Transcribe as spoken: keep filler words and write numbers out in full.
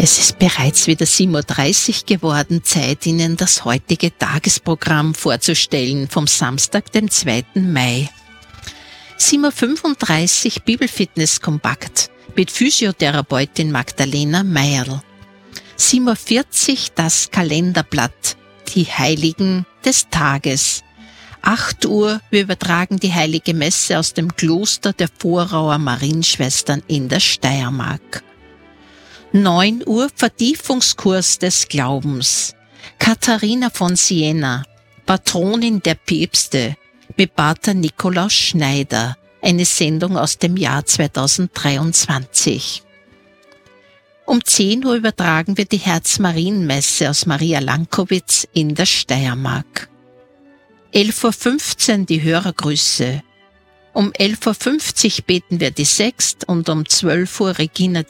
Es ist bereits wieder sieben Uhr dreißig geworden, Zeit, Ihnen das heutige Tagesprogramm vorzustellen vom Samstag, dem zweiten Mai. sieben Uhr fünfunddreißig Bibelfitness kompakt mit Physiotherapeutin Magdalena Meierl. sieben Uhr vierzig das Kalenderblatt, die Heiligen des Tages. acht Uhr, wir übertragen die Heilige Messe aus dem Kloster der Vorauer Marienschwestern in der Steiermark. neun Uhr Vertiefungskurs des Glaubens. Katharina von Siena, Patronin der Päpste, mit Pater Nikolaus Schneider, eine Sendung aus dem Jahr zweitausenddreiundzwanzig. Um zehn Uhr übertragen wir die Herz-Marien-Messe aus Maria Lankowitz in der Steiermark. elf Uhr fünfzehn die Hörergrüße. Um elf Uhr fünfzig beten wir die Sext und um zwölf Uhr Regina